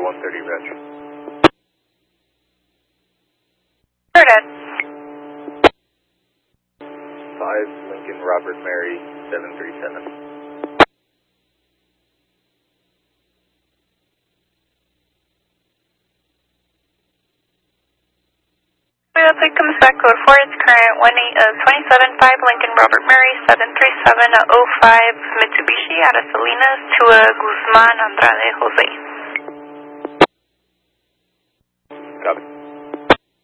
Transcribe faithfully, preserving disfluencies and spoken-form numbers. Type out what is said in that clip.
one thirty, Reg. Started. five Lincoln Robert Mary seven three seven. Traffic comes back code four, it's current one eight of twenty-seven five Lincoln Robert Mary seven three seven oh five Mitsubishi out of Salinas to uh, Guzman Andrade Jose. Copy.